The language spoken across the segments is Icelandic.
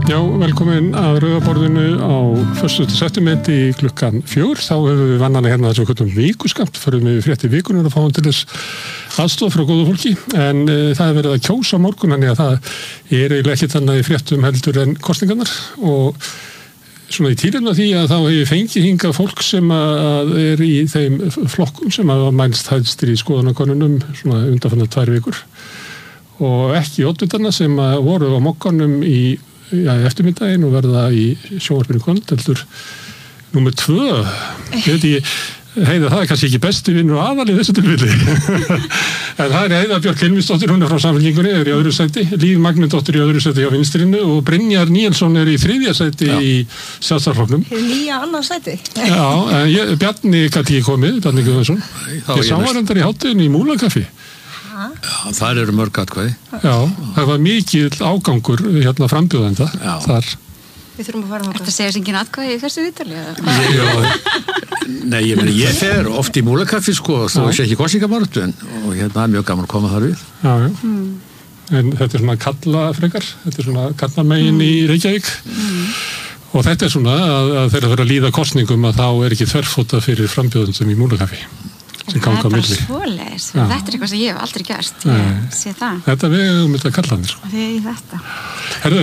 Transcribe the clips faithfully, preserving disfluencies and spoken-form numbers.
Já, velkomin að Rauðaborðinu á föstudag september í klukkan fjögur. Þá hefur við vannanlega hérna þessu kvöldum vikuskamt, förum við fréttir vikunum og fáum til þess aðstoð frá góðu fólki, en e, það er verið að kjósa morgun, þannig að það er eiginlega ekki þannig í fréttum heldur en kosningarnar, og svona í tíðum af því að þá hefur fengið hingað fólk sem að er í þeim flokkum sem að mælst hæstir í skoðanakonunum svona undanfarnar tvær vikur, og ekki oddvitarna sem að voru á mokkanum í Já, eftirmiddaginn og verða í sjónvarpinu kvöld, heldur númer tvö. Ég veit ég, Heiða, það er kannski ekki besti vinnur aðal í þessu tilfelli. En það er Heiða Björk Hilmisdóttir, hún er frá Samfylkingunni, er í öðru sæti, Líf Magnúsdóttir í öðru sæti hjá Vinstrinu og Brynjar Níelsson er í þriðja sæti Já. Í Sjálfstæðisflokknum. Nýja annað sæti. Já, en ég, Bjarni gæti ekki komið, Bjarni Guðmundsson. Ég sá hann endar í hátteginu í Múlakaffi. Já, þar eru mörg atkvæði. Já, það var mikill ágangur hérna frambjóðenda þar. Við þurfum að fara með það. Þetta segir sem ekki atkvæði í þessu viðtali? Nei, ég meni, ég fer oft í Múlakaffi, sko, þó sé ekki kosningabaráttu, en og hérna er mjög gaman að koma þar við. Já, já. Mm. En þetta er svona kallafrekar, þetta er svona kallamegin mm. í Reykjavík. Mm. Og þetta er svona að, að þegar það verður að líða kosningum að þá er ekki þverfóta fyrir frambjóðendum í Múlakaffi. Það er bara svoleiðis. Þetta er eitthvað sem ég hef aldrei gert. Ég sé það. Þetta við um þetta kallanir. Sko. Við í þetta. Herðu,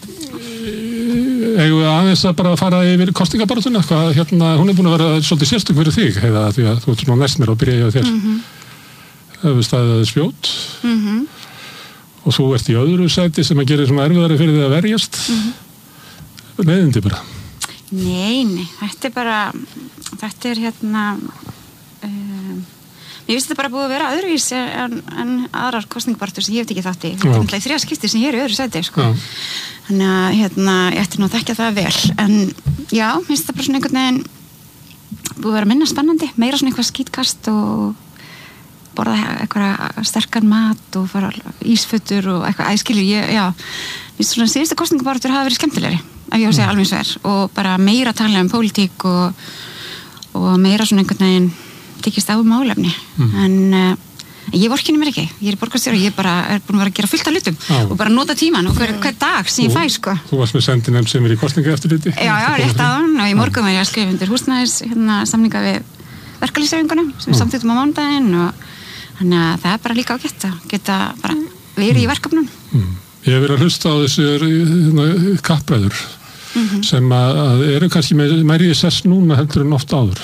eigum við aðeins að bara fara yfir kosningabarátuna? Hérna, hún er búin að vera svolítið sérstök fyrir þig, Heiða, því að þú ert svona næst mér að byrja hjá þér. Það hefur staðið aðeins spjót. Mm -hmm. Og þú ert í öðru sæti sem að gera svona erfiðari fyrir þig að verjast. Mm -hmm. Leiðindi bara. Nei, nei. Þetta er bara, þetta er hérna... Mér finnst þetta bara búið að vera öðruvís en, en aðrar kosningabaráttur sem ég hef tekið þátt í. Þetta er náttúrulega í þriðja skipti sem ég er í öðru sæti, sko. Þannig að, hérna, ég ætti nú að þekkja það vel. En já, mér finnst þetta bara svona einhvern veginn búið að vera minna spennandi, meira svona eitthvað skítkast og borða eitthvað sterkan mat og fara ísfötur og eitthvað æskilur. Ég, já, mér finnst svona síðustu kosningabaráttur hafa verið skemmtilegri, ef ég á að segja alveg eins og og bara meira tala um pólitík og, og meira svona einhvern veginn tekist á málefni, mm. en uh, ég vorkinni mér ekki, ég er borgarstjóri, ég bara er búin að vera að gera fullt af hlutum ah. og bara nota tíman og hver, hver dag sem ég fæ, sko. Þú varst með sendinefnd sem er í kosningaeftirliti? Já, já, rétt áðan og í morgun var ég að skrifa undir húsnæðis hérna, samninga við verkalýðshreyfingunum sem við samþýttum á mánudaginn og þannig að það er bara líka ágætt að geta bara verið í verkefnum. Mm. Ég hef verið að hlusta á þessu hérna, kappræður mm -hmm. sem að, að eru kannski meiri í sess núna heldur en oft áður.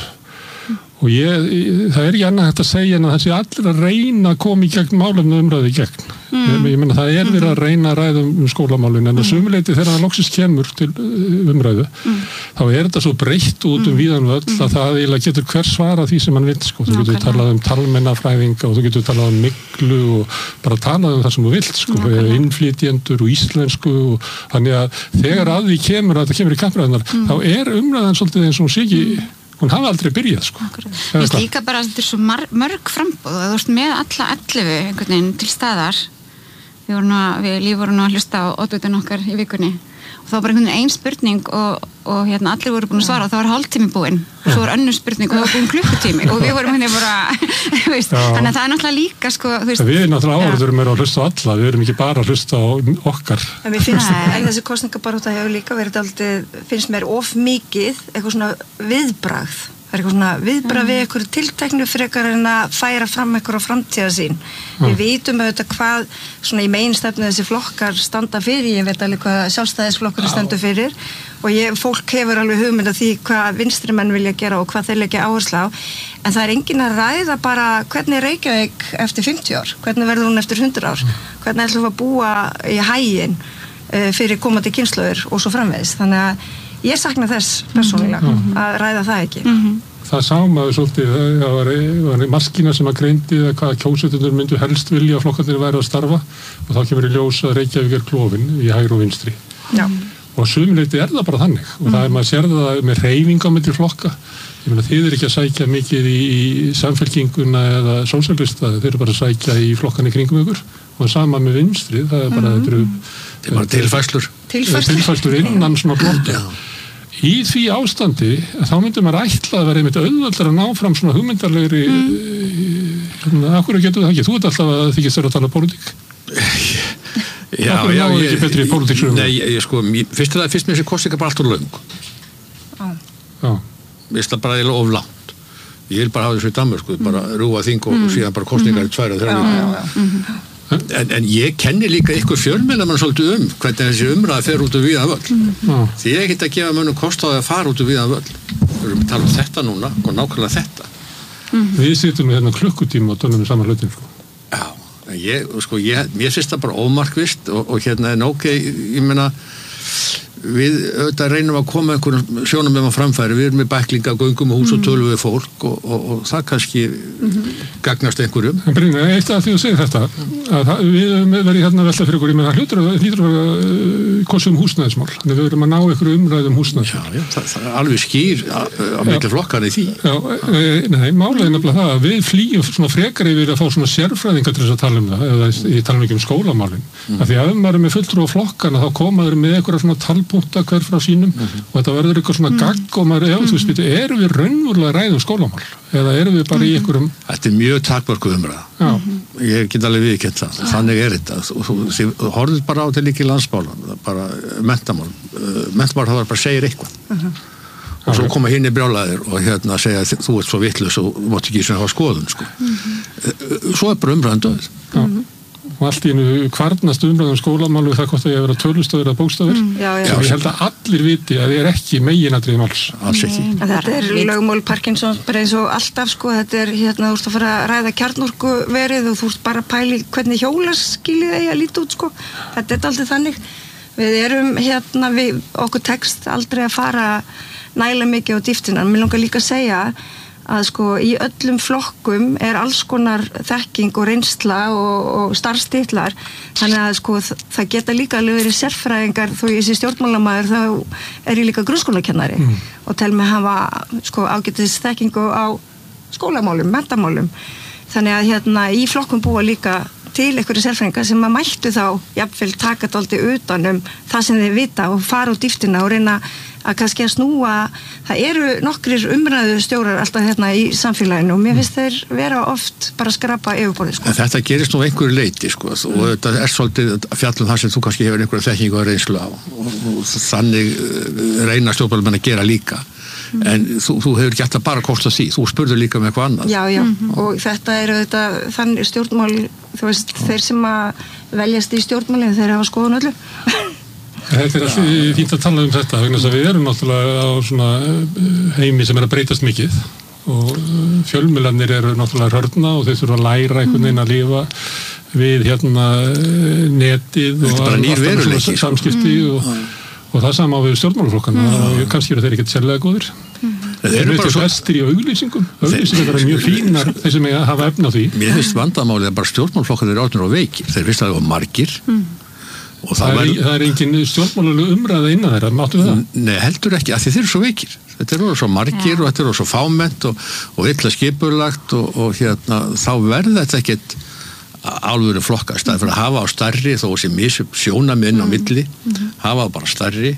Og ég, það er ekki annað hægt að segja en að það sé allir að reyna að koma í gegn málefni umræðu í gegn. Mm. Ég, ég menna það er verið að reyna að ræða um skólamálin en að sumuleyti þegar það loksins kemur til umræðu, mm. þá er þetta svo breytt út um víðan völl mm. að það eiginlega getur hver svara því sem hann vil, sko. Þú getur talað um talmennafræðinga og þú getur talað um myglu og bara talað um það sem þú vilt, sko, innflytjendur og íslensku og þannig að þegar að því kemur að það kemur í kappræðunar, mm. þá er umræðan svolítið eins og hún sé ekki hún hafi aldrei byrjað, sko. Mér finnst líka bara að þetta er svo mörg frambóð og þú veist með alla ellefu einhvern veginn til staðar. Við vorum að, við líf vorum að hlusta á oddvitann okkar í vikunni og þá var bara einhvern veginn ein spurning og, og hérna allir voru búin að svara og þá var hálftími búinn og svo var önnur spurning og það var búinn klukkutími og við vorum hérna bara, veist, þannig að það er náttúrulega líka, sko, þú veist. Við náttúrulega áhverjum erum að hlusta á alla, við erum ekki bara að hlusta á okkar. En mér finnst, en þessi kosningabarátta hefur líka verið aldrei, finnst mér of mikið eitthvað svona viðbragð. Það er eitthvað svona viðbragð við eitthvað tilteknu frekar en að færa fram eitthvað á framtíða sín. Mm. Við vitum auðvitað hvað svona í meginstefnu þessi flokkar standa fyrir, ég veit alveg hvað sjálfstæðisflokkur stendur fyrir og ég, fólk hefur alveg hugmynd af því hvað vinstri menn vilja gera og hvað þeir leggja áherslu á, en það er enginn að ræða bara hvernig er Reykjavík eftir fimmtíu ár, hvernig verður hún eftir hundrað ár, hvernig ætlum við að búa í haginn uh, fyrir komandi kynslóðir og svo framvegis, þannig að ég sakna þess persónulega mm-hmm. að ræða það ekki. Mm-hmm. Það sá maður svolítið, það var, var maskína sem að greindi hvaða kjósendur myndu helst vilja að flokkarnir væri að starfa og þá kemur í ljós að Reykjavík er klofin í hægri og vinstri. Já. Og sumuleyti er það bara þannig og mm. það er maður sér það með hreyfinga milli flokka. Ég meina þið er ekki að sækja mikið í, í samfélkinguna eða sósíalista, þið eru bara að sækja í flokkan í kringum ykkur og sama með vinstri, það er bara, mm. þetta eru þetta er bara tilfærslur. Tilfærslur. Tilfærslur innan svona blokka. Í því ástandi, þá myndum maður ætla að vera einmitt auðveldar að ná fram svona hugmyndarlegri mm. hérna, akkur getur það ekki? Þú ert alltaf að þykist þér að tala pólitík. Já, Okkur já, náðu ég, ekki betri pólitíksum. nei, ég, sko, mér- fyrst er það fyrst með þessi kostingar bara allt og löng. Já, Mér finnst það bara eiginlega of langt. Ég vil bara hafa þessu í Danmörku, bara rúa þing og síðan bara kostingar í tværa og þrjá. En, en ég kenni líka ykkur fjölmiðlamann svolítið um hvernig þessi umræða fer út úr víðan völl. já, Því ég get að gefa mönnum kost á því að fara út úr víðan völl. Við erum að tala um þetta núna og nákvæmlega þetta. við sittum hérna klukkutíma og tölum við saman hlutin, sko. Já, en ég, sko, ég, mér finnst það bara ómarkvist og, og hérna en ok, ég meina við auðvitað reynum að koma einhverjum sjónum með maður framfæri, við erum með bæklinga, göngum og hús og tölum við fólk og, og, og það kannski gagnast einhverjum. En Brynja, eitt af því að segja þetta, að það, við höfum verið hérna að velta fyrir okkur, ég meina hlutur að hlýtur að uh, kostum húsnæðismál, þannig við verum að ná einhverju umræðum húsnæðismál. Já, já, það, það er alveg skýr á, á milli flokkar í því. Já, e, nei, málið er nefnilega það að við flýjum svona frekar yfir að fá svona sérfræðingar til þess að tala um það, eða ég tala ekki um skólamálin, mm. af því að ef maður er með fulltrúa flokkana þá koma þeir með einhverja svona talpunta hver frá sínum mm. og þetta verður eitthvað svona gagg og maður, já, þú veist, veitu, erum við raunverulega að ræða um skólamál eða erum við bara í einhverjum... Þetta er mjög takmörkuð umræða. Já. Ég get alveg viðurkennt það. Þannig er þetta. Og þú, þú horfið bara á þetta líka í landsmálan, bara menntamál. Menntamál það var bara að segja eitthvað. Uh-huh. Og svo koma hinn í brjálæðir og hérna segja að þú ert svo vitlaus og mátt ekki svona hafa skoðun, sko. Uh-huh. Svo er bara umræðan döð. Já. Og allt í einu kvarnast umræðum skólamál við það hvort að ég að vera tölustöður eða bókstafir Mm, já, já. sem ég held að allir viti að það er ekki meginatriði máls. Alls ekki. En þetta er lögmál Parkinson bara eins og alltaf sko, þetta er hérna, þú ert að fara að ræða kjarnorku verið og þú ert bara að pæli hvernig hjólaskilið eigi að líta út sko, þetta er aldrei þannig. Við erum hérna, við, okkur tekst aldrei að fara nægilega mikið á dýftina, mér langar líka að segja að sko í öllum flokkum er alls konar þekking og reynsla og, og starfstitlar, þannig að sko það geta líka alveg verið sérfræðingar, þó ég sé stjórnmálamæður þá er ég líka grunnskólakennari mm. og tel mig hafa sko ágætis þekkingu á skólamálum, mentamálum, þannig að hérna í flokkum búa líka til einhverju sérfræðingar sem að mættu þá jafnvel taka dálítið utan um það sem þeir vita og fara á dýftina og reyna að kannski að snúa, það eru nokkrir umræðu stjórar alltaf hérna í samfélaginu og mér finnst þeir vera oft bara að skrapa yfirborðið sko. En þetta gerist nú einhverju leyti sko og mm. þetta er svolítið að fjalla um það sem þú kannski hefur einhverju þekkingu og reynslu á og, og þannig reyna stjórnmálamenn að gera líka mm. en þú, þú hefur gert það bara kost á því, þú spurður líka um eitthvað annað. Já, já, mm-hmm. og þetta eru þetta þannig stjórnmál, þú veist, mm. þeir sem að veljast í stjórnmálinu, þeir hafa skoðun öllu. Þetta er alltaf fínt að tala um þetta vegna þess að við erum náttúrulega á svona heimi sem er að breytast mikið og fjölmiðlarnir eru náttúrulega hörna og þeir þurfa að læra einhvern veginn að lifa við hérna netið og allt svona samskipti og, og það sama á við stjórnmálaflokkana og kannski eru þeir ekkert sérlega góðir. Þeir eru bara svo bestir í auglýsingum auglýsingar eru mjög fínar þeir sem hafa efni á því. Mér finnst vandamálið að bara stjórnmálaflokkar eru átnir og veikir, þeir finnst að það var margir mm. og það, það, er, það er engin stjórnmálaleg umræða innan þeirra, máttu það? Nei, heldur ekki, af því þeir eru svo veikir þetta eru svo margir ja. og þetta eru svo fámennt og, og illa skipulagt og, og hérna, þá verður þetta ekkert alvöru flokka, staðið fyrir að hafa á stærri þó sem misum sjónaminn á milli mm. hafa á bara stærri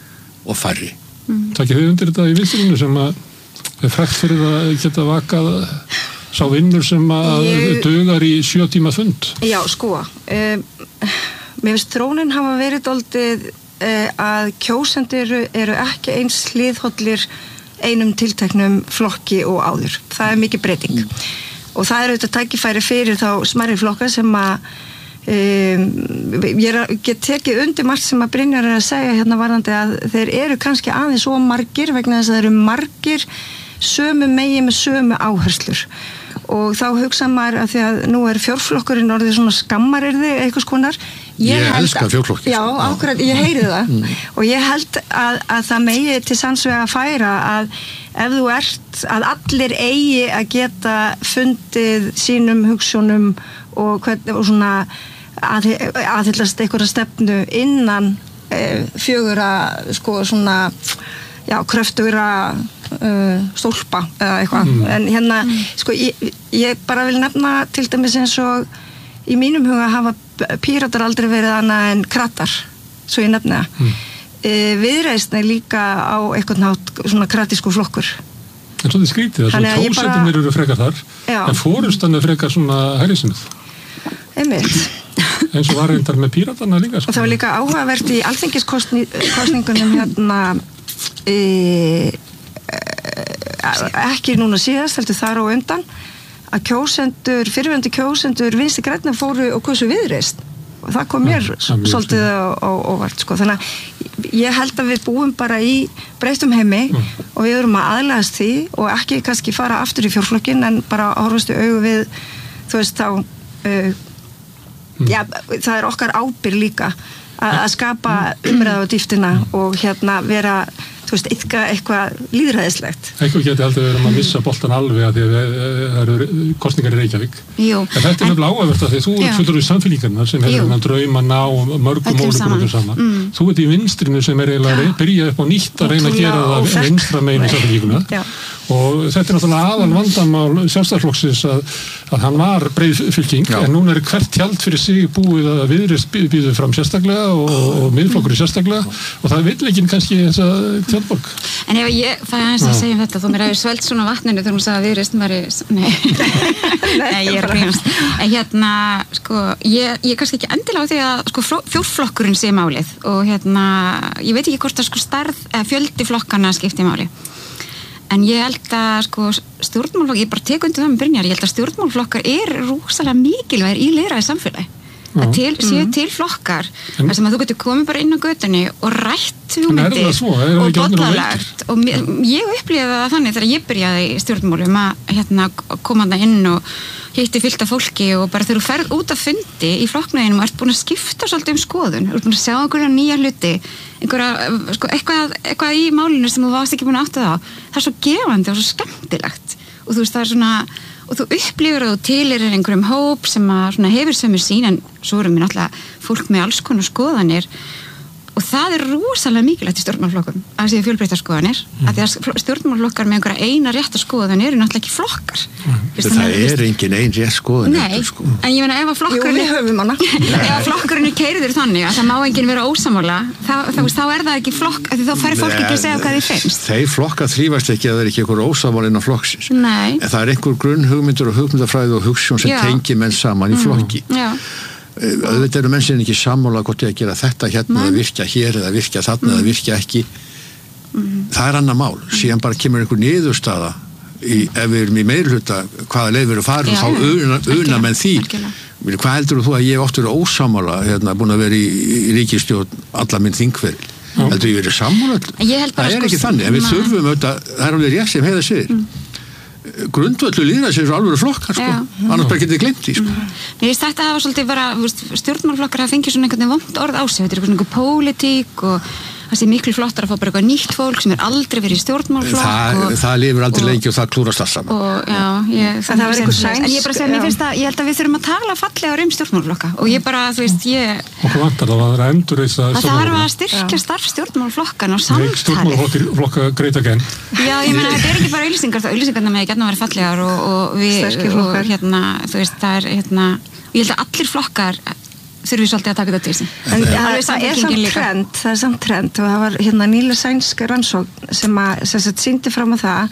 og færri. Mm. Takk ég þau undir þetta í vinstrinu sem að er frækt fyrir að geta vakað sá vinnur sem að ég... dugar í sjö tíma fund. Já, sko um, mér finnst þróunin hafa verið dálítið uh, að kjósendur eru ekki eins hliðhollir einum tilteknum flokki og áður. Það er mikið breyting mm. og það er auðvitað tækifæri fyrir þá smærri flokka sem að um, ég er, get tekið undir margt sem að Brynjar er að segja hérna varðandi að þeir eru kannski aðeins svo margir vegna þess að þeir eru margir sömu megi með sömu áherslur og þá hugsa maður að því að nú er fjórflokkurinn orðið svona skammaryrði eitthvað skonar. Ég, ég elska fjórflokki. Já, ákveðan, ég heyri það mm. og ég held að, að það megi til sannsvega að færa að ef þú ert að allir eigi að geta fundið sínum hugsunum og, hvern, og svona að, aðhyllast einhverja stefnu innan e, fjögura sko svona já, kröftugra uh, stólpa eða eitthvað mm. en hérna, mm. sko, ég, ég bara vil nefna til dæmis eins og í mínum huga hafa píratar aldrei verið annað en kratar svo ég nefna það mm. uh, Viðreisn er líka á eitthvað nátt svona kratísku flokkur en svo þið skrítið þess að tósendarnir bara... eru frekar þar já. En fórustan er frekar svona hægriðsinnið einmitt eins og var reyndar með Píratana líka sko. Og það var líka áhugavert í alþingiskosningunum hérna e, ekki núna síðast heldur þar á undan að kjósendur, fyrirverandi kjósendur Vinstri grænna fóru og kosu Viðreisn og það kom mér ja, svolítið á óvart sko. Þannig að ég held að við búum bara í breyttum heimi mm. og við erum að aðlagast því og ekki kannski fara aftur í fjórflokkin en bara horfast í augu við þú veist þá uh, mm. já, það er okkar ábyrgð líka að, að skapa umræðu á dýftina og hérna vera þú veist, eitthvað, eitthvað líðræðislegt. Eitthvað geti heldur við erum að missa boltan alveg að því að það eru kosningar í Reykjavík. Jú. En þetta er nefnilega áhugavert að því þú ert fullur í samfélíkarnar sem hefur hann drauma ná mörgum ólíkum saman. Mm. Þú ert í vinstrinu sem er eiginlega að byrja upp á nýtt að reyna að gera það vinstra megin í samfélíkuna. Og þetta er náttúrulega aðal vandamál Sjálfstæðisflokksins að, að hann var breið fylking Já. En núna er hvert tjald fyrir sig búið að Viðreisn býður fram sérstaklega og, og miðflokkur í sérstaklega og það vil ekki kannski þessa tjaldborg. En ef ég fæ aðeins að segja um þetta, þú mér hefur svelt svona vatninu þegar hún sagði að Viðreisn væri, nei, nei, ég er grínast. En hérna, sko, ég, ég kannski ekki endilega á því að sko fjórflokkurinn sé málið og hérna, ég veit ekki hvort að sko starð, eða fjöldi flokkana skipti máli. En ég held að sko stjórnmálflokkar, ég bara tek undir það með Brynjar, ég held að stjórnmálflokkar er rosalega mikilvægir í lýðræði samfélagi. Að til, séu til flokkar þar sem að þú getur komið bara inn á götunni og rætt hugmyndir og bollalagt og mér, ég upplýði það þannig þegar ég byrjaði í stjórnmálum að hérna, koma þarna inn og hitti fyllt af fólki og bara þegar þú ferð út að fundi í flokknæðinum og ert búin að skipta svolítið um skoðun, ert búin að sjá einhverja nýja hluti einhverja, sko, eitthvað, eitthvað í málinu sem þú varst ekki búin að átta það á það er svo gefandi og svo skemmtilegt og þú veist það er svona og þú upplifir að þú tilheyrir einhverjum hóp sem að svona hefur sömu sín en svo erum við náttúrulega fólk með alls konar skoðanir og það er rosalega mikilvægt í stjórnmálflokkum að það séu fjölbreyttar skoðanir mm. að því að stjórnmálflokkar með einhverja eina rétta skoðan eru náttúrulega ekki flokkar mm. það er engin ein rétt skoðan nei, sko. En ég meina ef að flokkurinn ef að flokkurinn er keyrður þannig að það má enginn vera ósammála þá, þá, þá er það ekki flokk þá fær fólk ekki að segja hvað þið finnst þeir flokkar þrífast ekki að það er ekki einhver ósammála innan flokksins nei. En það er einhver grunnhugmyndur og hugmyndafræði og hugsjón sem tengir menn saman í flokki mm. auðvitað eru menn ekki sammála hvort ég að gera þetta hérna eða virkja hér eða virkja þarna eða virkja ekki mm. það er annað mál síðan bara kemur einhver niðurstaða í, ef við erum í meirhluta hvaða leið við erum farin og þá una, una menn því Meni, hvað heldur þú að ég oft verið ósammála hérna búin að vera í, í ríkisstjórn alla minn þingferil heldur ég verið sammála það er ekki þannig en við þurfum auðvitað það er alveg rétt sem heiða sér mm. grundvöldu líðra sér svo alveg flokkar sko. Annars bara getið glemt því sko. Mér finnst þetta að hafa svolítið bara stjórnmálflokkar að fengið svona einhvern veginn vont orð á sig þetta er eitthvað svona pólitík og það sé miklu flottar að fá bara eitthvað nýtt fólk sem er aldrei verið í stjórnmálflokk það, og, það lifir aldrei lengi og það klúrast allt saman og, já, ég, það, það er eitthvað sæns en ég bara segja, mér finnst að, ég held að við þurfum að tala fallega um stjórnmálflokka og ég bara, þú veist, ég okkur vantar það að það er að endurreisa það þarf að styrkja starf stjórnmálflokkan og samtali stjórnmálflokka great again já, ég meina, þetta er ekki bara auglýsingar þá auglýsingarna með getna að vera fallegar og, og við, og hérna, þú veist, það er hérna, ég held að allir flokkar þurfum við svolítið að taka þetta til sig. En það, það er samt trend, það er samt trend og það var hérna nýlega sænsk rannsókn sem að sem sagt sýndi fram á það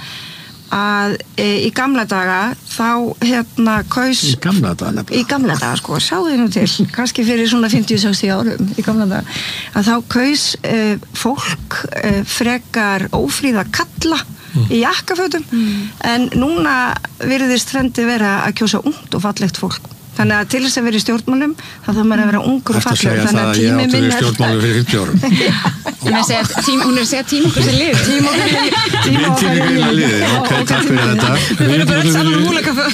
að e, í gamla daga þá hérna kaus í gamla daga í gamla daga sko, sjáðu þið nú til kannski fyrir svona fimmtíu til sextíu árum í gamla daga, að þá kaus e, fólk e, frekar ófríða kalla mm. í jakkafötum mm. en núna virðist trendið vera að kjósa ungt og fallegt fólk þannig að til þess að vera í stjórnmálum þá þarf maður að vera ungur og fallegur þannig að tími minn er stjórnmálum fyrir fimmtíu árum hún er að segja tím, hún er að segja tím okkur sem lið tím okkur sem lið ok, takk fyrir þetta við verðum bara alls saman húlakafu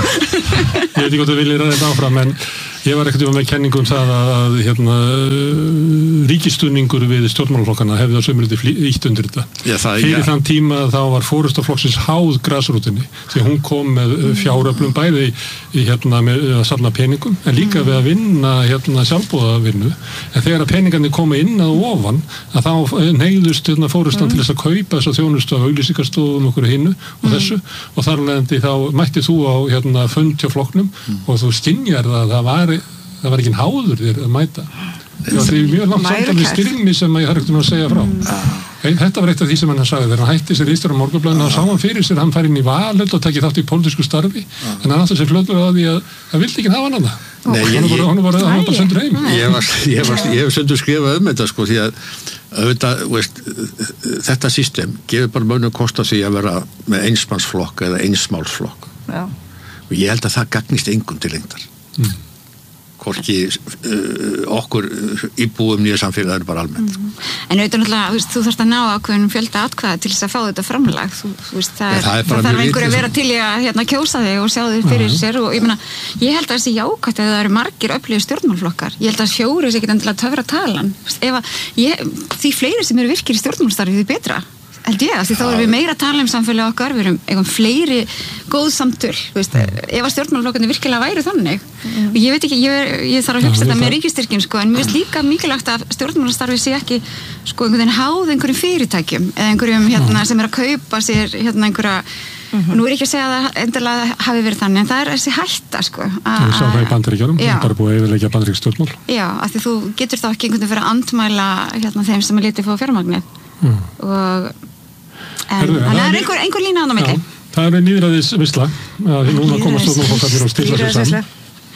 ég veit ekki hvort þú viljið ræða þetta áfram en ég var ekkert um með kenningu um það að, að hérna, ríkisstuðningur við stjórnmálaflokkana hefði það sömuriti ítt undir þetta. Já, það, Fyrir ja. þann tíma þá var forystaflokksins háð grasrútinni því hún kom með fjáröflum bæði í hérna með að safna peningum en líka við að vinna hérna sjálfboðavinnu en þegar að peningarnir komu inn að ofan að þá neyðust hérna fórustan mm. til þess að kaupa þess að þjónustu af auglýsingarstofum okkur hinnu og mm. þessu og þar leðandi þá mætti þú á hérna fund hjá flokknum mm. og þú skynjar það að það var það var ekki háður þér að mæta það var því mjög langt samtal við styrmi sem ég har ekkert um að segja frá mm. Þetta var eitt af því sem hann sagði, þegar hann hætti sér ríðstjóri á Morgunblaðinu, þá sá hann fyrir sér að hann færi inn í valhöll og tekið þátt í pólitísku starfi, en hann átti sér fljótlega á því að það vildi ekki hafa hann annað. Nei, ég, hann var, hann var, hann var bara sendur heim. Ég var, ég var, ég hef sendur skrifað um þetta, sko, því að auðvitað, veist, þetta system gefur bara mönnum kost á því að vera með einsmannsflokk eða einsmálsflokk. Já. Og ég held að það gagnist engum til lengdar. Mm. Hvorki uh, okkur íbúum nýja samfélaginu bara almennt. Mm. En auðvitað náttúrulega, þú veist, þú þarfst að ná ákveðnum fjölda atkvæða til þess að fá þetta framlag. Þú, þú veist, það, ja, það, er, það þarf einhver að vera til í að hérna, kjósa þig og sjá þig fyrir uh-huh. sér og ég meina, ég held að þessi jákvætt að það eru margir öflugir stjórnmálflokkar. Ég held að fjóri sé ekki endilega töfra talan. Ef að, ég, því fleiri sem eru virkir í stjórnmálstarfi, því betra. Held ég, því þá erum við meira að tala um samfélagi okkar, við erum eitthvað fleiri góð samtöl, veist, ef að stjórnmálaflokkarnir virkilega væri þannig mm. og ég veit ekki, ég, ég þarf að hugsa þetta með ríkisstyrkjum, sko, en mér finnst líka mikilvægt að stjórnmálastarfi sé ekki, sko, einhvern veginn háð einhverjum fyrirtækjum eða einhverjum, hérna, sem er að kaupa sér, hérna, einhverja, mm-hmm. nú er ekki að segja að það endilega hafi verið þannig, en það er þessi hætta, sko. Við sáum það í Bandaríkjunum, það er bara búið að eyðileggja bandarísk stjórnmál. Já, af því þú getur þá ekki einhvern veginn fyrir að andmæla, hérna, þeim sem er litið fá fjármagnið mm. og en það er einhver, einhver lína á það milli. Það er nýðræðis visla að núna koma stjórnmálaflokkarnir og stilla sér saman.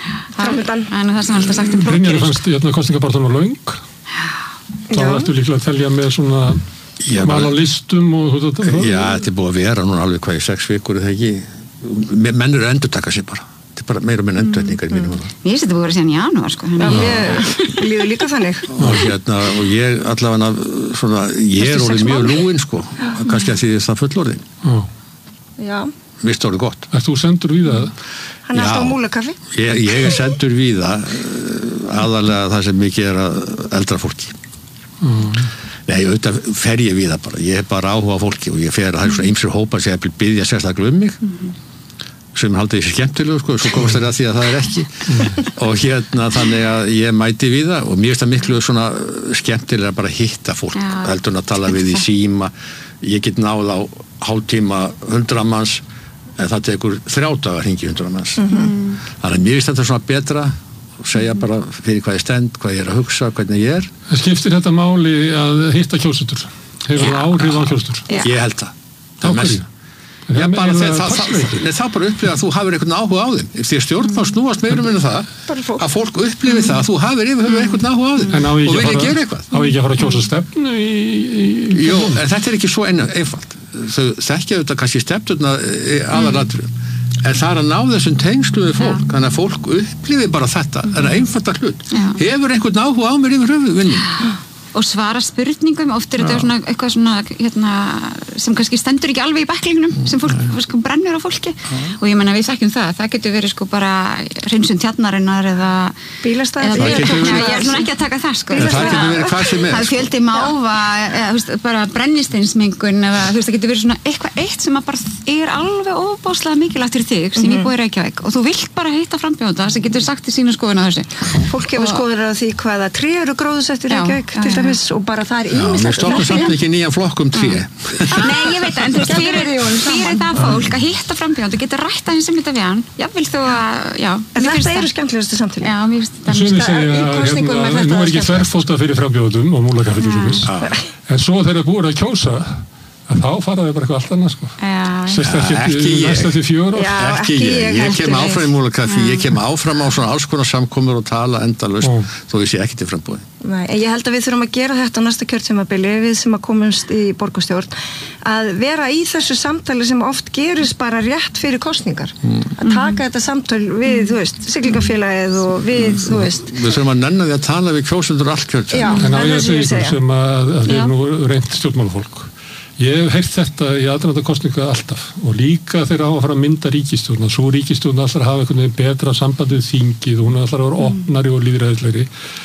Það er það sem alltaf sagt um Brynjari fannst hérna kosningabaráttan var löng. Þá ættu líklega að telja með svona val á listum og já, þetta er búið að vera núna alveg hvað í sex vikur er það ekki. Menn eru að endurtaka sér bara. Þetta er bara meira með endurtekningar í mínum ára. Ég veist þetta búið að vera síðan í janúar, sko. Ég líður líka þannig. Og hérna, og ég allavega svona, ég er orðið mjög lúinn, sko. Kannski að því það fullorðin. Já. Vist orðið gott. Ert þú sendur víða? Hann er alltaf á múlakaffi. Ég, ég er sendur víða, aðalega það sem mikið er að eldra fólki. Mm. Nei, auðvitað fer ég víða bara. Ég er bara áhuga á fólki og ég fer, það er svona ýmsir hópar sem ég byrja sérstaklega um mig. Mm. sem haldið þessi skemmtilegu, sko, svo komast það að því að það er ekki og hérna þannig að ég mæti við það og mér finnst það miklu svona skemmtilega bara að hitta fólk, heldur en að tala við í síma, ég get náð á hálftíma hundrað manns en það tekur þrjá daga að hringja hundrað manns mm-hmm. þannig að mér finnst þetta svona betra og segja bara fyrir hvað ég stend, hvað ég er að hugsa, hvernig ég er. Það skiptir þetta máli að hitta kjósendur, hefur það áhrif á kjósendur? Ég held það, það er mest. Já, bara þegar það, það, það bara upplifa að þú hafir einhvern áhuga á þeim. Því að stjórnmál snúast meirum en það að fólk upplifi það að þú hafir yfir einhvern áhuga á þeim og vilja gera eitthvað. Á ekki að fara að kjósa stefnu í... í, í Jú, en þetta er ekki svo einfalt. Þau þekkja þetta kannski stefnuna aðalatriðum. En það er að ná þessum tengslu við fólk. Ja. Þannig að fólk upplifi bara þetta. Það er einfalda hlut. Ja. Hefur einhvern áhuga á mér yfir höfuð vinni? Og svara spurningum, oft er þetta svona eitthvað svona, hérna, sem kannski stendur ekki alveg í backlingunum, sem fólk sko, brennur á fólki ja. Og ég menna við þekkjum það, það getur verið sko bara hreinsun tjarnarinnar eða bílastæði, ég er svona ekki að taka það sko það getur verið hvað sem er það fjöldi máva, eða, veist, bara brennisteinsmengun eða þú veist það getur verið svona eitthvað eitt sem bara er alveg óbáslega mikilvægt fyrir þig sem mm-hmm. ég búið í Reykjavík og þú vilt bara hitta frambjóðanda sem getur sagt í sína skoðun á þessu fólk hefur skoður á því hvaða tré eru gróðsett í Reykjavík til dæmis og bara það er ýmislegt. Við stoppum samt ekki nýjan flokk um tré. Nei, ég veit það, en þú veist, fyrir, fyrir það fólk að hitta frambjóðanda, geta rætt aðeins sem þetta við hann, jáfnvel þú að, já. En þetta eru skemmtilegustu samtíli. Já, mér finnst þetta. Sumir segja að nú er ekki þverfóta fyrir frambjóðandum og múlakaffi, en svo þeir eru búin að kjósa að þá fara þau bara eitthvað allt annað, sko. Sérst ekki næst eftir fjör ár. Ekki ég, ég kem áfram í múlakaffi, ég kem áfram á svona alls konar samkomur og tala endalaust, þó ég sé ekki til frambúði. Nei, ég held að við þurfum að gera þetta á næsta kjörtímabili, við sem að komumst í borgarstjórn, að vera í þessu samtali sem oft gerist bara rétt fyrir kosningar. Mm. Að taka þetta samtal við, þú veist, siglingafélagið og við, mm. þú veist. Við þurfum að nenna því að tala við kjósendur allt kjörtímabili. En á ég að segja ykkur sem að, að við erum nú reynt stjórnmálafólk. Ég hef heyrt þetta í aðrænda kosninga alltaf og líka þegar á að fara að mynda ríkisstjórn og svo ríkisstjórn alltaf hafa einhvern veginn betra sambandið þingið og hún alltaf að vera opnari og líðræðislegri.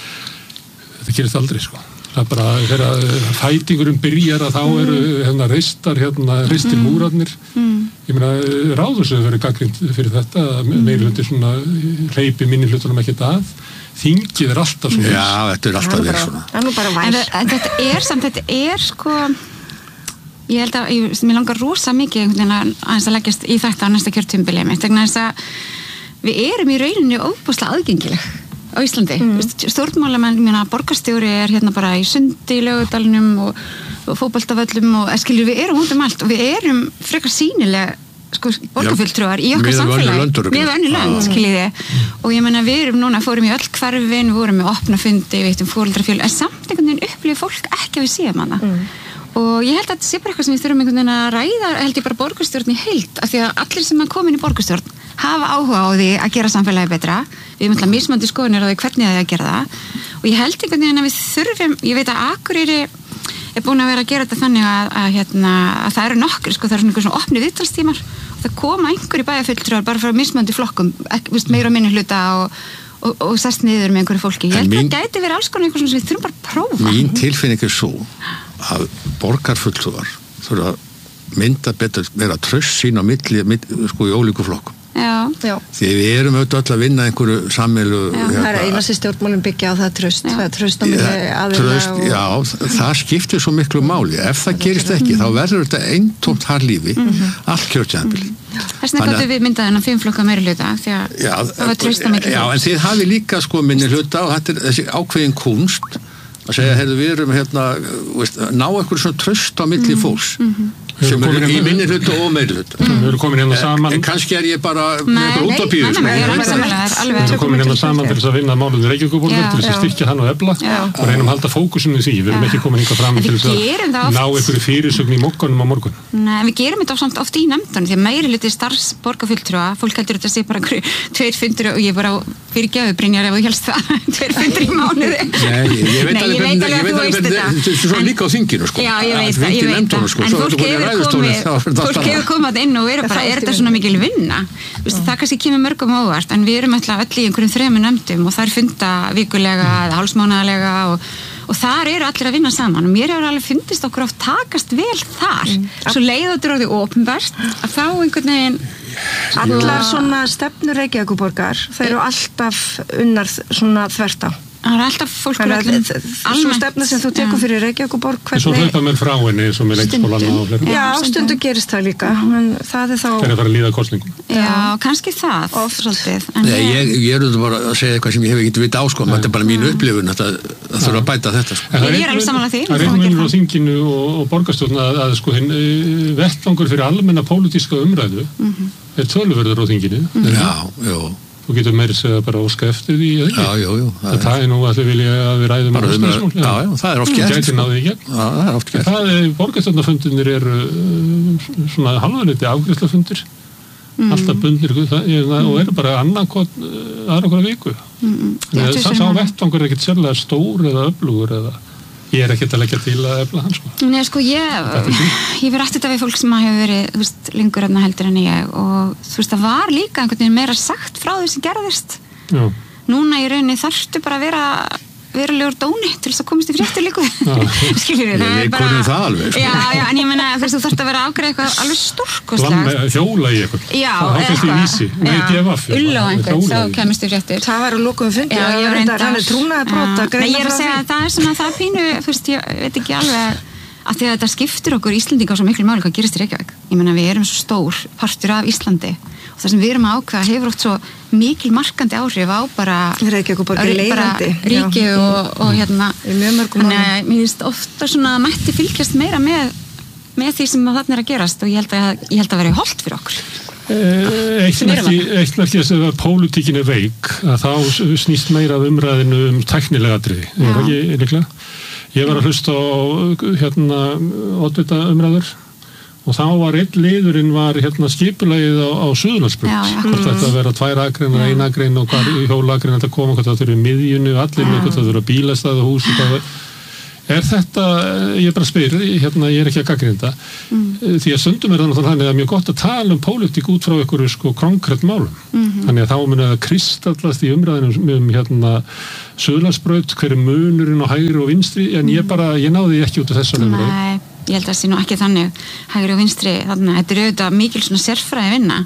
Þetta gerist aldrei, sko. Það er bara þegar fætingurum byrjar að þá eru hérna reistar, hérna reistir múrarnir. Ég meina, Ráðhúsið verið gagnrýnt fyrir þetta, meirihluti svona hleypi minnihlutunum ekkert að. Þingið er alltaf svona. Já, þetta er alltaf verið svona. Það er nú bara væl. En þetta er samt, þetta er sko... Ég held að, ég, mér langar rosa mikið aðeins að leggjast í þetta á næsta kjörtímabilið mitt, vegna þess að við erum í rauninni óbúslega aðgengileg á Íslandi. Mm. Stjórnmálamenn, mér meina borgarstjóri er hérna bara í Sundi í Laugardalnum og fótboltavöllum og skilur við erum út um allt og við erum frekar sýnileg sko borgarfulltrúar í okkar samfélagi með önnur lönd, skiljiði og ég meina við erum núna, fórum í öll hverfin við vorum með opna fundi, við veitum fóreldrafjöl en samt einhvern veginn upplifir fólk ekki að við séum hana mm. og ég held að þetta sé bara eitthvað sem við þurfum einhvern veginn að ræða held ég bara borgarstjórn í heild af því að allir sem er komin í borgarstjórn hafa áhuga á því að gera samfélagi betra við erum alltaf mismandi skoðunir á því hvernig það er að gera það og ég held einhvern veginn að við þurfum ég veit að Akureyri er búin að vera að gera þetta þannig að, að, hérna, að það eru nokkri, sko, það eru svona, svona opni viðtalstímar og það koma einhverju bæjarfulltrúar bara frá mismunandi flokkum, ekki, veist, meira og minni hluta og, og, og sest niður með einhverju fólki. Ég held mín, að það gæti verið alls konar eitthvað sem við þurfum bara að prófa. Mín tilfinning er svo að borgarfulltrúar þurfa að mynda betur, vera tröst sín á milli, milli sko í ólíku flokkum. Já. Já. Því við erum auðvitað öll að vinna einhverju sameilu það er eina sem stjórnmálum byggja á það tröst það er tröst á milli aðila og... já, það skiptir svo miklu máli ef það gerist ekki, þá verður þetta eintómt harlífi, mm-hmm. allt kjörtjánabili þess vegna gott við myndaði hennar fimm flokka meiri hluta því að já, það var tröst á milli já, en þið hafi líka sko minni hluta og þetta er þessi ákveðin kunst að segja, heyrðu, við erum hérna veist, ná einhverju svona tröst á milli fólks mm-hmm. sem eru í minni hluta og meiri hluta mm. við erum komin hérna saman en kannski er ég bara með eitthvað útopíu við erum komin hérna saman til þess að vinna málum Reykjavíkurborgar til þess að styrkja hann og efla og reynum að halda fókusinu í því við erum ekki komin hingað fram til þess að ná einhverju fyrirsögn í mokkanum á morgun Nei, við gerum þetta samt oft í nefndunum því að meiri hluti starfsborgarfulltrúa fólk heldur þetta sé bara tveir fundir og ég bara fyrir gjöfu Brynjar ef þú helst það tveir fundir í mánuði Nei, ég veit alveg þetta er svo líka á þinginu sko Já, ég veit það, ég veit það en fólk hefur komið fólk hefur komið inn og verið bara er þetta svona mikil vinna það kannski kemur mörgum óvart en við erum alltaf öll í einhverjum þremur nefndum og þær funda vikulega eða hálfsmánaðarlega og og þar eru allir að vinna saman og mér hefur alveg fundist okkur oft takast vel þar mm. svo leiðotur á því opinbert að þá einhvern veginn allar svona stefnur Reykjavíkurborgar þau eru alltaf unnar svona þvert á það er alltaf fólk svo stefna sem þú tekur fyrir Reykjavíkurborg hvernig... Svo hlaupa mér frá henni eins og með leikskólan og fleiri Já, stundu gerist það líka en það er þá þegar það fara að líða kosningum Já, kannski það svolítið Nei, ég, ég er bara að segja eitthvað sem ég hef ekki vita á sko þetta er bara mín upplifun að það þurfa að bæta þetta sko. Ég er alveg saman að því Það er einn munur á þinginu og, og borgarstjórn að, að sko hinn vettvangur fyrir almenna pólitíska umræðu er töluverður á þinginu Já, já Þú getur meiri segja bara óska eftir því, eða ekki? Já, jú, jú. Það, það er nú að þau vilja að við ræðum bara um það. Já, já, það er oft gert. Það gæti náðið í gegn. Já, það er oft gert. Það er, borgarstjórnarfundirnir eru svona halvöðleiti afgreiðslafundir, mm. alltaf bundnir, það, mm. og eru bara annarkot, aðra okkur viku. Mm. Það sá vettvangur er ekkert sérlega stór eða öflugur eða ég er ekkert að leggja til að efla hann sko. Nei sko ég ég verið aftur þetta við fólk sem hefur verið þú veist, lengur öfna heldur en ég og þú veist það var líka einhvern veginn meira sagt frá því sem gerðist Já. Núna í rauninni þarftu bara að vera verulegur dóni til þess að komast í fréttir líku skiljum við ég konum það alveg sko. já, já, en ég menna þú þarft að vera ágreð eitthvað alveg stórkostlegt hjóla í eitthvað já, eitthvað ull á einhvern, þá kemist í fréttir það var að lókum fundi já, ég reyndar hann er trúnaði brota ég er að segja að það er svona það pínu fyrst, ég veit ekki alveg að því að þetta skiptir okkur Íslendinga svo miklu máli hvað gerist í Reykjavík ég menna við erum svo stór partur af Íslandi og það sem við erum að ákveða hefur oft svo mikil markandi áhrif á bara ríki og, og hérna þannig að mér finnst ofta svona mætti fylgjast meira með, með því sem þarna er að gerast og ég held að, ég held að vera holdt fyrir okkur Eitt merki þess að pólitíkin er veik að þá snýst meira af umræðinu um tæknilega atriði er ekki líklega Ég var að hlusta á hérna oddvita umræður og þá var einn liðurinn var hérna skipulagið á, á Suðurlandsbraut hvort mm. þetta vera tvær akrein og ein akrein og hvar hjólakrein þetta koma hvort þetta eru í miðjunni og allir með hvort þetta eru bílastæð og hús og hvað er þetta, ég bara spyr hérna ég er ekki að gagnrýna mm. því að stundum er það þannig að mjög gott að tala um pólitík út frá einhverju sko konkrétt málum mm-hmm. þannig að þá mun að kristallast í umræðinu um hérna Suðurlandsbraut, hver er munurinn á hægri og vinstri en ég bara, ég náði ekki út af þessu umræðu. Nei, ég held að það sé nú ekki þannig hægri og vinstri, þannig að þetta er auðvitað mikil svona sérfræði vinna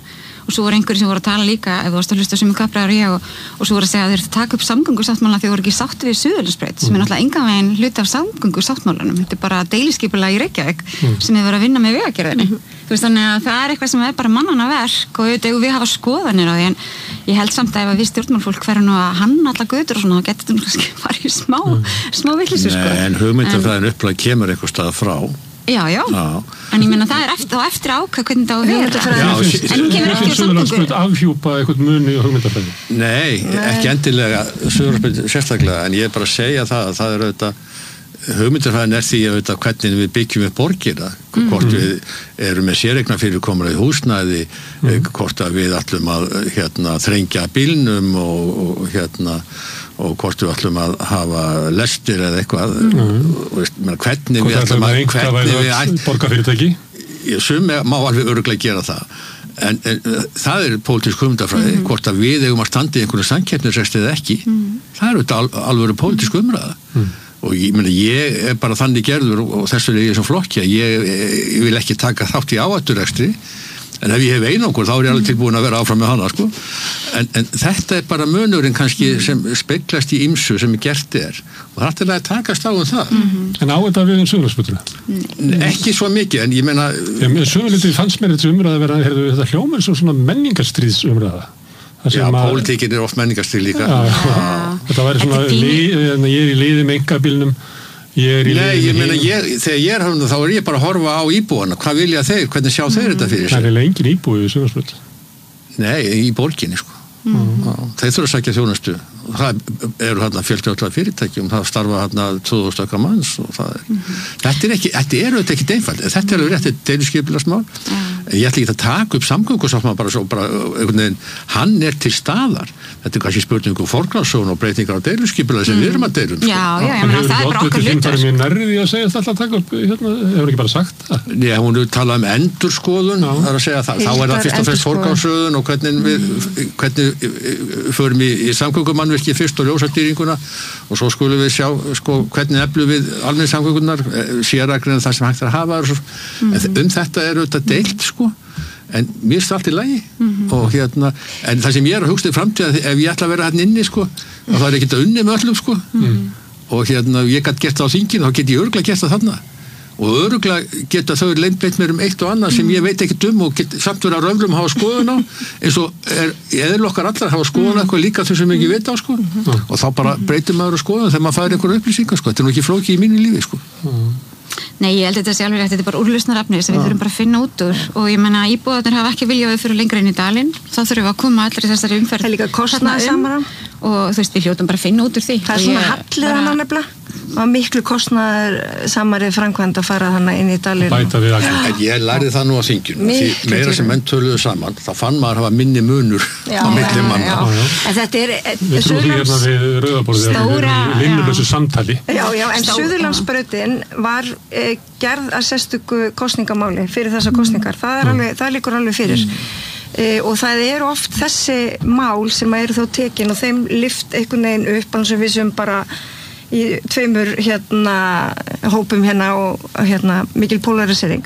og svo voru einhverjir sem voru að tala líka ef þú varst að hlusta sem í kapraður ég og, og svo voru að segja að þeir eru að taka upp samgöngusáttmála því voru ekki sátt við Suðurlandsbraut sem er náttúrulega engan veginn hluti af samgöngusáttmálanum þetta er bara deiliskipulag í Reykjavík mm. sem er verið að vinna með vegagerðinni mm -hmm. þú veist þannig að það er eitthvað sem er bara mannanna verk og auðvitað við hafa skoðanir á því en ég held samt að ef við stjórnmálfólk hverju nú að hanna alla götur og svona þá getur þetta kannski farið í smá, mm. smá vitleysu sko. En hugmyndafræðin upplag kemur eitthvað stað frá Já, já, já, en ég meina það er eftir, eftir ákvæð hvernig það á að vera Já, en hún kemur ekki á samgöngur afhjúpa eitthvað muni og hugmyndafræði Nei, ekki endilega Suðurlandsbraut sérstaklega, en ég er bara að segja það að það er auðvitað hugmyndafræðin er því að hvernig við byggjum upp borgina mm. hvort við erum með séreignarfyrirkomulagi húsnæði mm. hvort að við ætlum að hérna, þrengja bílnum og, og hérna og hvort við ætlum að hafa lestir eða eitthvað mm. og, hvernig hvort við ætlum að hvernig við ætlum borgarfyrirtæki sem má alveg örugglega gera það en, en það er pólitísk hugmyndafræði mm. hvort að við eigum að standa í einhverju samkeppnisrekstri eða ekki mm. það er auðvitað al, alveg pólitísk umræða mm. og ég, meni, ég er bara þannig gerður og, og þess vegna er ég sem flokki að ég, ég vil ekki taka þátt í áhætturekstri en ef ég hef einangur þá er ég alveg tilbúin að vera áfram með hana sko. en, en þetta er bara munurinn kannski sem speglast í ýmsu sem gert er og það er alltaf að takast á um það mm-hmm. En á þetta við um Suðurlandsbrautina? Ekki svo mikið en ég meina Suðurlandið fannst mér þetta umræða að vera heyrðu, þetta hljómar svo svona menningarstríðs umræða Já, pólitíkin er oft menningarstríð líka já, já. Þetta væri svona lið, ég er í liði með engabílnum Ég Nei, ég meina, ég, þegar ég er hann þá er ég bara að horfa á íbúana, hvað vilja þeir, hvernig sjá þeir þetta fyrir sig? Það er engin íbúi í Suðurlandsbraut. Nei, í borginni sko. Mm. Þeir þurfa að sækja þjónustu og það eru hérna fjöldi fyrirtækjum, það starfa hérna tvö þúsund okkar manns og það er, mm. þetta er ekki, þetta er auðvitað ekki einfalt, þetta er auðvitað rétt deiliskipulagsmál, mm. ég ætla ekki að taka upp samgöngusáttmála bara svo, bara einhvern veginn, hann er til staðar, þetta er kannski spurning um forgangsröðun og breytingar á deiliskipulagi sem mm. við erum að deilum. Já, já, ég meina það er bara okkar hlutur. Hefur mér nærrið í að segja þetta alltaf að taka upp, hérna, hefur ekki bara sagt það? Já, hún er talað um endurskoðun, það er að segja það, þá er það fyrst og fremst forgangsröðun og hvernig við, hvernig förum í, í samgöngumannvirki fyrst og ljósadýringuna og svo skulum við sjá sko, hvernig eflum við almenni samgöngunar sérægrinn það sem hægt er að hafa mm-hmm. en um þetta er auðvitað deilt sko en mér er allt í lagi mm-hmm. og hérna, en það sem ég er að hugsa í framtíð ef ég ætla að vera hérna inni sko og það er ekkert að unni með öllum sko mm-hmm. og hérna, ég gæti gert það á þinginu þá get ég örgulega gert það þarna og öruglega geta þau leinbeitt mér um eitt og annað sem ég veit ekkert um og get, samt verið að röflum hafa skoðun á eins og er eðl okkar allar hafa skoðun eitthvað líka þau sem ekki veit á sko mm. og þá bara breytir maður að skoðun þegar maður fær einhverja upplýsingar sko, þetta er nú ekki flókið í mínu lífi sko mm. Nei, ég held þetta sé alveg rétt, þetta er bara úrlausnarefni sem við þurfum bara að finna út úr og ég menna íbúðarnir hafa ekki viljað við fyrir lengra inn í dalinn þá þurfum við að koma allir í þessari umferð Það er líka kostnaði saman og þú veist, við hljótum bara að finna út úr því Það er svona hallið hann að nefna og miklu kostnaður samari framkvæmd að fara hann inn í dalinn Bæta við að En ég lærði það nú á þinginu því meira sem menn töluðu saman þá fann maður hafa minni munur já, á milli manna já, já. En þetta er Við trúum því hérna við rauðaborðið við erum í linnulösu samtali Já, já, en Suðurlandsbrautin var eh, gerð að sérstöku kosningamáli fyrir þessar kosningar það, er alveg, það líkur alveg fyrir mm. Uh, og það eru oft þessi mál sem eru þá tekin og þeim lyft einhvern veginn upp alveg sem við sem bara í tveimur hérna hópum hérna og hérna mikil polarisering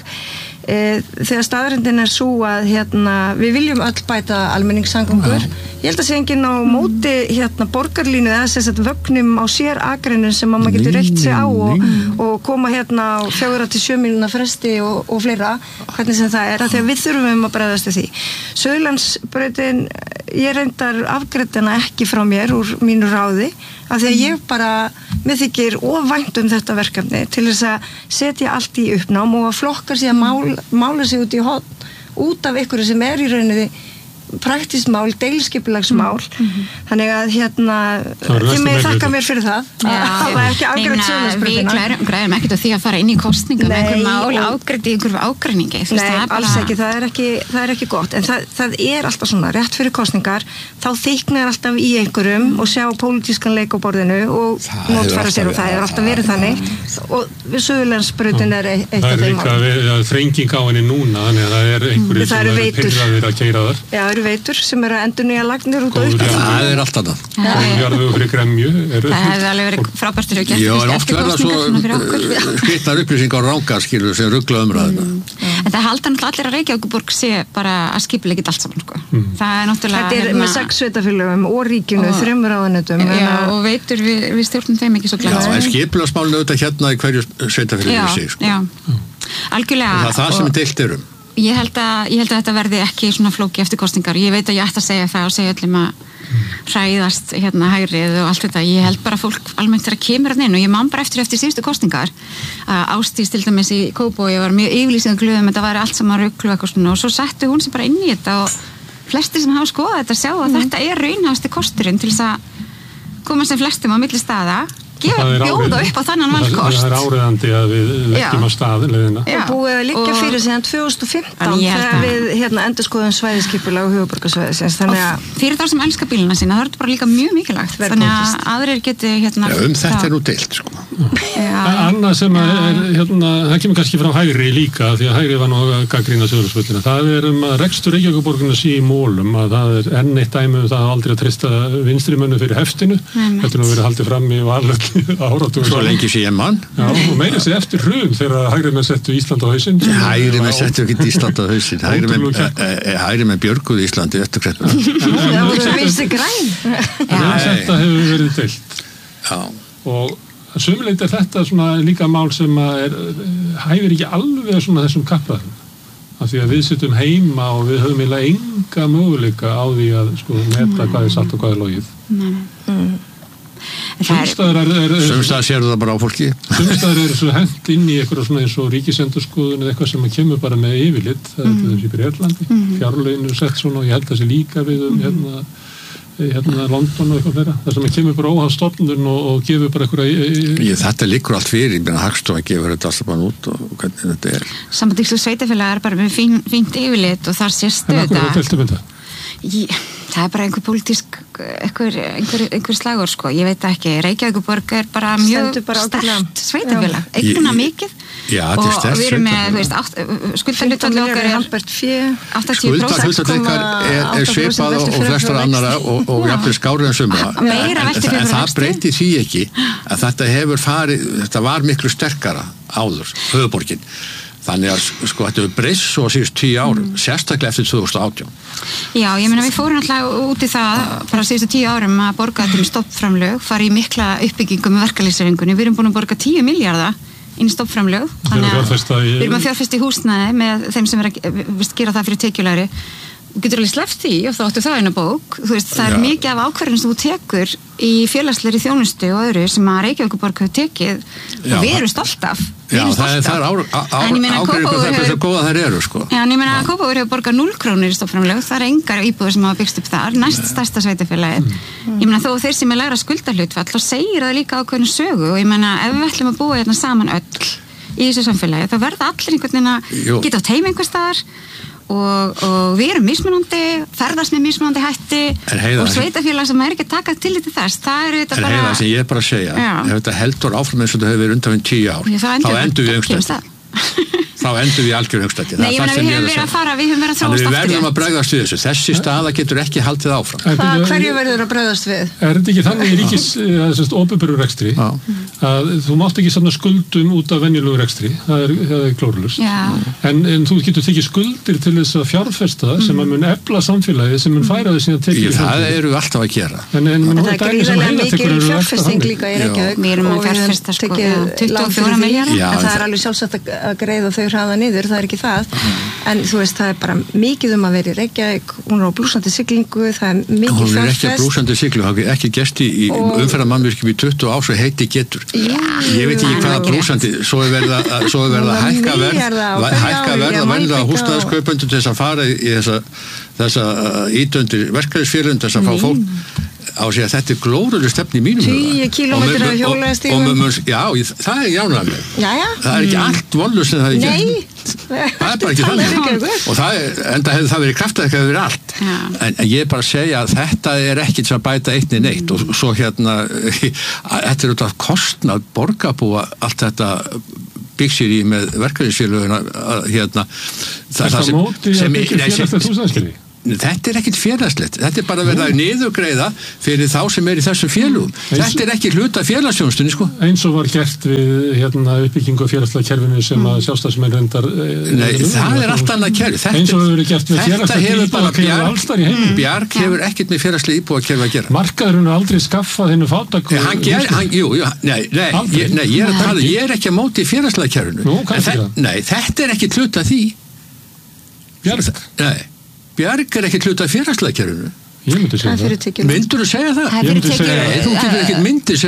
uh, þegar staðrindin er svo að hérna við viljum öll bæta almenningssamgöngur ég held að sé enginn á móti hérna borgarlínu eða þess að vögnum á sér agrinu sem að maður getur reitt sig á og, og koma hérna á fjögurra til sjö mínúna fresti og, og fleira hvernig sem það er að því að við þurfum að bregðast við því Suðurlandsbrautin ég reyndar afgreiddina ekki frá mér úr mínu ráði af því að ég bara mér þykir ofvænt um þetta verkefni til þess að setja allt í uppnám og að flokkar sig að mál, mála sig út í hotn út af ykkur sem er í rauninni praktískt mál, deiliskipulagsmál mm-hmm. þannig að hérna þið með þakka mér fyrir það það var ekki afgreitt Suðurlandsbrautina Við græðum ekkert á því að fara inn í kostninga með einhver mál afgreitt í einhver ágreiningi Nei, alls ekki, það er ekki, það er ekki gott en það, það er alltaf svona, rétt fyrir kostningar þá þyknar alltaf í einhverjum og sjá pólitískan leik á borðinu og notfæra sér og það er alltaf verið þannig og Suðurlandsbrautin er eitt af þeim Það er líka þrenging á henni núna þannig að það er einhverjir sem er pirraðir að keyra þar Já, það eru fyrir veitur sem eru að endurnýja lagnir út á upp. Það er allt annað. Jarðvegur fyrir gremju. Það hefði alveg verið frábært fyrir að geta. Já, en oft verða svo skrýtnar upplýsingar og rangar skilur sem rugla umræðina. En það halda náttúrulega allir að Reykjavíkurborg sé bara að skipulegja allt saman, sko. Það er náttúrulega... Þetta er með sex sveitafélögum og ríkinu, þremur ráðuneytum. Já, og veitur við stjórnum þeim ekki svo glatt. Já, en skipulagsmálinu auðvitað hérna í hverju sveitafélagi við sig, sko. Já, algjörlega. Það er það sem deilt er um. Ég held að, ég held að þetta verði ekki svona flóki eftir kosningar. Ég veit að ég ætti að segja það og segja öllum að hræðast hérna hægrið og allt þetta. Ég held bara að fólk almennt þegar kemur að inn og ég man bara eftir eftir síðustu kosningar að Ásdís til dæmis í Kópavogi var mjög yfirlýsing glöð um þetta væri allt saman ruglu eitthvað svona og svo setti hún sem bara inn í þetta og flesti sem hafa skoðað þetta sjá að mm. þetta er raunhæfasti kosturinn til þess að koma sem flestum á milli staða gefa bjóða upp á þannan valkost. Það er áreiðandi að við leggjum á stað leiðina. Og búið að liggja fyrir síðan tvö þúsund og fimmtán þegar við hérna, endurskoðum svæðiskipulag og höfuðborgarsvæðisins. Fyrir þá sem elska bíluna sína, það er bara líka mjög mikilvægt. Þannig að aðrir geti hérna... Já, um þetta er nú deilt, sko. Annað sem að er, hérna, það kemur kannski frá hægri líka, því að hægri var nú að gagnrýna Suðurlandsvöllina. Það er um að rekstur Reykjavíkurborgar sé í mólum, að það er enn eitt dæmi um það aldrei að treysta vinstrimönnum fyrir heftinu. Þetta er nú verið haldið fram í valöld Svo lengi sé ég mann. Já, og meira sér eftir hrun þegar hægri menn settu Ísland á hausinn. Hægri menn settu ekki Ísland á hausinn. Hægri menn björguðu Íslandi eftir kreppna. Það voru vinstri græn. Þetta hefur verið deilt. Já. Og sömuleitt er þetta svona líka mál sem er, hæfir ekki alveg svona þessum kappræðum. Af því að við sittum heima og við höfum eiginlega enga möguleika á því að sko meta hvað er satt og hvað er logið. Nei. Sumstaðar sér það bara á fólki. Sumstaðar eru svo hent inn í eitthvað svona eins og ríkisendurskoðun eða eitthvað sem kemur bara með yfirlit. Það er þessi fyrir Erlandi. Fjárlögin er sett svona og ég held að það sé líka við um hérna, hérna London og eitthvað fleira. Það sem kemur bara óháð stofnun og, og gefur bara eitthvað... Þetta liggur allt fyrir. Ég meina Hagstofan gefur þetta alltaf bara út og hvernig þetta er. Samband Íslands sveitafélag er bara með fín, fínt yfirlit og þar sést þetta. Ég, það er bara einhver pólitísk einhver, einhver, einhver slagur sko, ég veit ekki Reykjavíkurborg er bara mjög sterkt sveitafélag, eigna mikið Já, og við erum með, þú veist, skuldahlutfalli okkar er áttatíu prósent Skuldahlutfall er, er svipað og flestar annara og, og jafnvel skárið en sumra en það breyti því ekki að þetta hefur farið, þetta var miklu sterkara áður, höfuborgin Þannig að sko þetta hefur breyst svo síðust tíu árum, mm. sérstaklega eftir tvö þúsund og átján. Já, ég meina við fórum alltaf út í það bara síðustu tíu árum að borga til stoppframlög, fara í mikla uppbyggingu með verkalýðshreyfingunni. Við erum búin að borga tíu milljarða inn í stoppframlög. Þannig að við erum að fjárfesta í húsnæði með þeim sem er að gera það fyrir tekjulegri. Þú getur alveg sleppt því og þá áttu það eina bók. Þú veist, það er Já. mikið af ákvarðanir sem þú tekur í félagslegri þjónustu og öðru sem að Reykjavíkurborg hefur tekið Já, og við erum stolt af. Já, það er það ákveður hvað þetta góða þær eru, sko. Já, en ég meina að Kópavogur hefur borgað núll krónur í stoppframlög. Það er engar íbúðir sem hafa byggst upp þar. Næst stærsta sveitarfélagið. Mm. Ég meina þó þeir sem er lægra skuldahlutfall, þá segir það líka ákveðnu sögu og ég meina ef við ætlum að búa hérna saman öll í þessu samfélagi, þá verða allir einhvern veginn að geta á teim einhvers staðar og, og við erum mismunandi, ferðast með mismunandi hætti heiða, og sveitafélag sem er ekki að taka til til þess, það er þetta bara... En heiða sem ég er bara að segja, Já. ef þetta heldur áfram eins og þetta hefur verið undan tíu ár, Já, þá endur við einhverstað. Þá endur við algjör högstætti. Nei, ég meina við höfum verið að fara, við höfum verið að þróast aftur. Þannig við verðum að bregðast við þessu. Þessi staða getur ekki haldið áfram. Hvað, hverju verður að bregðast við? Er þetta ekki þannig í ríkis, þessast opinberu rekstri, að þú mátt ekki safna skuldum út af venjulegu rekstri, það er, það er glórulust. En, en þú getur tekið skuldir til þess að fjárfesta sem að mun efla samfélagið, sem mun færa þess að tekið. Það eru alltaf að gera. En, en, en það er gríðarlega mikil fjárfesting líka í Reykjavík. Við erum að fjárfesta sko tuttugu og fjóra milljarða. En það er alveg sjálfsagt að greiða þau hraða niður, það er ekki það, en þú veist það er bara mikið um að vera í Reykjavík, hún er á blúsandi siglingu, það er mikið fjárfest. Hún er ekki á blúsandi siglingu, það er ekki gesti í umferðarmannvirkjum í tuttugu ár svo heiti getur. Já, ég veit ekki hvaða blúsandi, svo er verið að, svo er verið að hækka verð, hækka verð að venjulega húsnæðiskaupendum til þess að fara í þessa, þessa ídöndir verkefnisfélögum til þess að fá fólk á sig að þetta er glóruðu stefni í mínum tíu kílómetra af hjólastígum já, það er jánaðlega það er ekki mm. allt vollu sem það er ekki það er bara ekki þannig og það er, enda hefur það verið kraftað ekki að verið allt en, en ég er bara að segja að þetta er ekki til að bæta eitt niður neitt og svo hérna þetta er út af kostnað borgarbúa allt þetta byggsir í með verkefnisfélöguna hérna það sem, sem, sem Þetta er ekkit félagslegt, þetta er bara verið að niðurgreiða fyrir þá sem er í þessum félugum. Þetta er ekki hluta félagsþjónustunni, sko. Eins og var gert við hérna, uppbyggingu félagslega kerfinu sem að sjálfstæðismenn reyndar... Nei, það er allt annað kerfi. Eins og hefur verið gert við félagslega íbúðakerfi allstar í heiminum. Bjarg hefur ekkit með félagslega íbúðakerfi að gera. Markaðurinn er aldrei skaffað hennu fátæku... Hann ger, hann, jú, jú, nei, nei, ég, nei, ég er að tala, ég er ekki að móti félagslega kerfinu. Nú, kannski það. Nei, þetta er ekki hluta því. Bjarg? Nei. Bjarg er ekki hluta félagslega kerfinu. Ég myndi segja það. Myndur þú segja það? Það er fyrirtæki. Þú getur ekkert myndi segja